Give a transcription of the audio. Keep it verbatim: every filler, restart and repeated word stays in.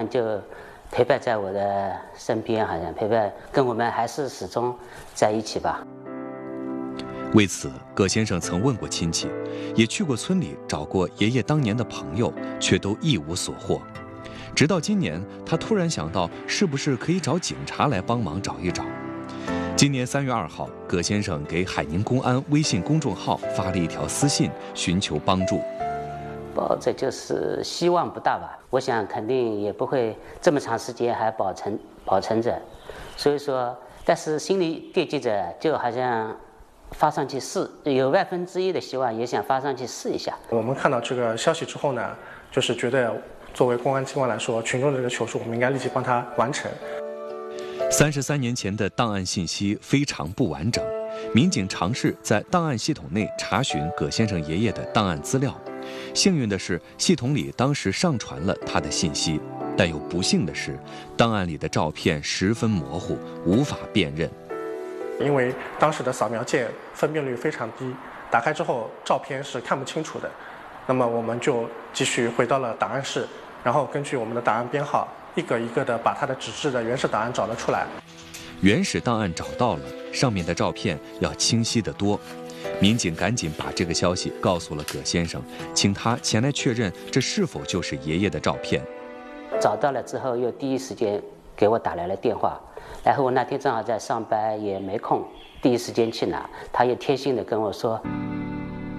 就陪伴在我的身边，好像陪伴跟我们还是始终在一起吧。 为此，葛先生曾问过亲戚，也去过村里找过爷爷当年的朋友，却都一无所获。直到今年，他突然想到，是不是可以找警察来帮忙找一找。今年三月二号，葛先生给海宁公安微信公众号发了一条私信，寻求帮助。 保这就是希望不大吧，我想肯定也不会这么长时间还保存保存着，所以说，但是心里惦记着，就好像发上去试，有万分之一的希望，也想发上去试一下。 我们看到这个消息之后呢，就是觉得作为公安机关来说，群众的这个求助，我们应该立即帮他完成。 三十三年前的档案信息非常不完整，民警尝试在档案系统内查询葛先生爷爷的档案资料。幸运的是，系统里当时上传了他的信息，但又不幸的是，档案里的照片十分模糊，无法辨认。 因为当时的扫描件分辨率非常低，打开之后照片是看不清楚的。那么我们就继续回到了档案室，然后根据我们的档案编号，一个一个的把它的纸质的原始档案找了出来。 原始档案找到了，上面的照片要清晰得多。民警赶紧把这个消息告诉了葛先生，请他前来确认这是否就是爷爷的照片。 找到了之后，又第一时间给我打来了电话，然后我那天正好在上班，也没空第一时间去拿。他也贴心的跟我说，